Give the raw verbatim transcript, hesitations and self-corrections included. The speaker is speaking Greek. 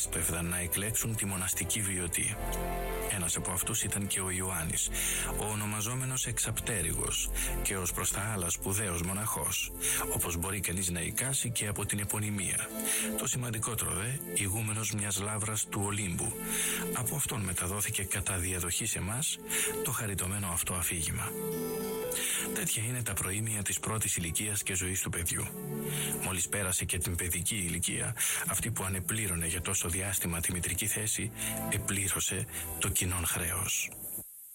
έσπευδαν να εκλέξουν τη μοναστική βιωτή. Ένας από αυτούς ήταν και ο Ιωάννης, ο ονομαζόμενος Εξαπτέρυγος και ως προς τα άλλα σπουδαίος μοναχός, όπως μπορεί κανείς να εικάσει και από την επωνυμία. Το σημαντικότερο δε, ηγούμενος μιας λάβρας του Ολύμπου. Από αυτόν μεταδόθηκε κατά διαδοχή σε μας το χαριτωμένο αυτό αφήγημα. Τέτοια είναι τα προήμια της πρώτης ηλικίας και ζωής του παιδιού. Μόλις πέρασε και την παιδική ηλικία, αυτή που ανεπλήρωνε για τόσο διάστημα τη μητρική θέση, επλήρωσε το κοινόν χρέος.